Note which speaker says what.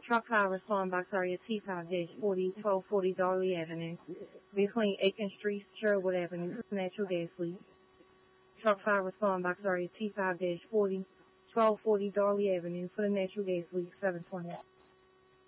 Speaker 1: Truck 5 respond box area T5-40, 1240 Darley Avenue, between Aiken Street, Sherwood Avenue, natural gas leak. Truck 5 respond box area T5-40, 1240 Darley Avenue for the natural gas leak, 720.